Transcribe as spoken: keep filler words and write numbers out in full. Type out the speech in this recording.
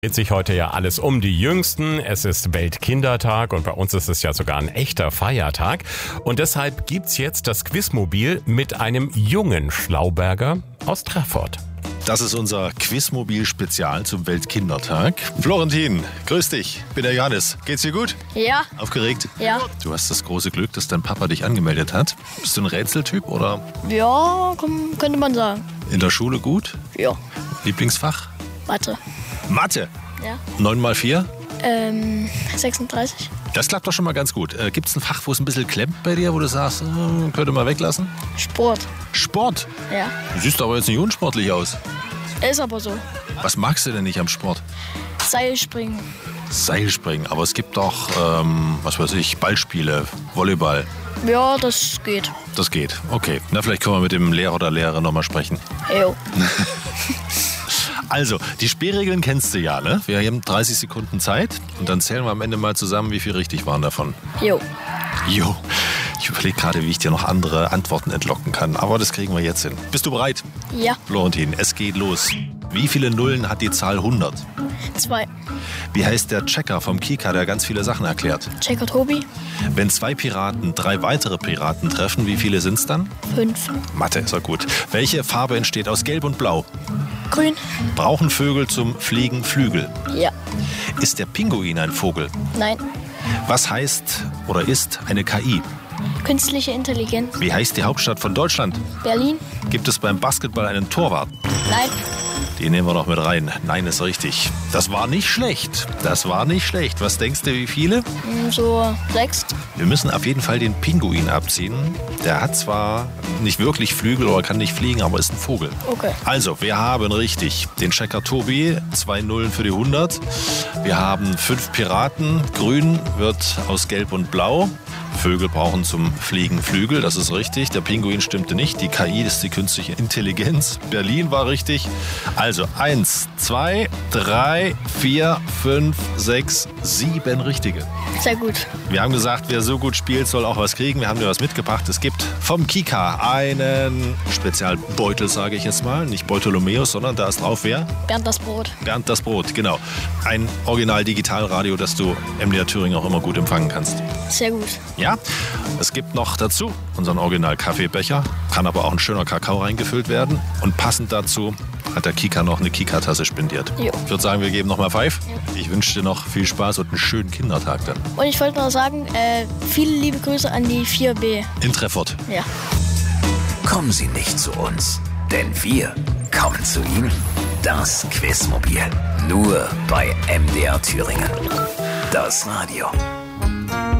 Dreht sich heute ja alles um die Jüngsten. Es ist Weltkindertag und bei uns ist es ja sogar ein echter Feiertag. Und deshalb gibt's jetzt das Quizmobil mit einem jungen Schlauberger aus Trafford. Das ist unser Quizmobil-Spezial zum Weltkindertag. Florentin, grüß dich. Ich bin der Johannes. Geht's dir gut? Ja. Aufgeregt? Ja. Du hast das große Glück, dass dein Papa dich angemeldet hat. Bist du ein Rätseltyp oder Ja, komm, könnte man sagen. in der Schule gut? Ja. Lieblingsfach? Warte. Mathe. Ja. neun mal vier? Ähm, sechsunddreißig. Das klappt doch schon mal ganz gut. Äh, Gibt es ein Fach, wo es ein bisschen klemmt bei dir, wo du sagst, äh, könnte mal weglassen? Sport. Sport? Ja. Du siehst aber jetzt nicht unsportlich aus. Ist aber so. Was magst du denn nicht am Sport? Seilspringen. Seilspringen. Aber es gibt doch, ähm, was weiß ich, Ballspiele, Volleyball. Ja, das geht. Das geht. Okay. Na, vielleicht können wir mit dem Lehrer oder Lehrerin nochmal sprechen. Jo. Also, die Spielregeln kennst du ja, ne? Wir haben dreißig Sekunden Zeit und dann zählen wir am Ende mal zusammen, wie viel richtig waren davon. Jo. Jo. Ich überlege gerade, wie ich dir noch andere Antworten entlocken kann, aber das kriegen wir jetzt hin. Bist du bereit? Ja. Florentin, es geht los. Wie viele Nullen hat die Zahl hundert? Zwei. Wie heißt der Checker vom Kika, der ganz viele Sachen erklärt? Checker Tobi. Wenn zwei Piraten drei weitere Piraten treffen, wie viele sind's dann? Fünf. Mathe ist ja gut. Welche Farbe entsteht aus Gelb und Blau? Grün. Brauchen Vögel zum Fliegen Flügel? Ja. Ist der Pinguin ein Vogel? Nein. Was heißt oder ist eine K I? Künstliche Intelligenz. Wie heißt die Hauptstadt von Deutschland? Berlin. Gibt es beim Basketball einen Torwart? Nein. Den nehmen wir noch mit rein. Nein, ist richtig. Das war nicht schlecht. Das war nicht schlecht. Was denkst du, wie viele? Hm, So sechs. Wir müssen auf jeden Fall den Pinguin abziehen. Der hat zwar nicht wirklich Flügel oder kann nicht fliegen, aber ist ein Vogel. Okay. Also, wir haben richtig den Checker Tobi, zwei Nullen für die hundert. Wir haben fünf Piraten. Grün wird aus Gelb und Blau. Vögel brauchen zum Fliegen Flügel, das ist richtig. Der Pinguin stimmte nicht. Die K I ist die künstliche Intelligenz. Berlin war richtig. Also eins, zwei, drei, vier, fünf, sechs, sieben richtige. Sehr gut. Wir haben gesagt, wer so gut spielt, soll auch was kriegen. Wir haben dir was mitgebracht. Es gibt vom Kika einen Spezialbeutel, sage ich jetzt mal. Nicht Beutolomäus, sondern da ist drauf wer? Bernd das Brot. Bernd das Brot, genau. Ein Original-Digitalradio, das du M D R Thüringen auch immer gut empfangen kannst. Sehr gut. Ja, es gibt noch dazu unseren Original-Kaffeebecher. Kann aber auch ein schöner Kakao reingefüllt werden. Und passend dazu hat der Kika noch eine Kika-Tasse spendiert. Jo. Ich würde sagen, wir geben noch mal Five. Ich wünsche dir noch viel Spaß und einen schönen Kindertag dann. Und ich wollte noch sagen, äh, viele liebe Grüße an die vier B. In Treffort. Ja. Kommen Sie nicht zu uns, denn wir kommen zu Ihnen. Das Quizmobil. Nur bei M D R Thüringen. Das Radio.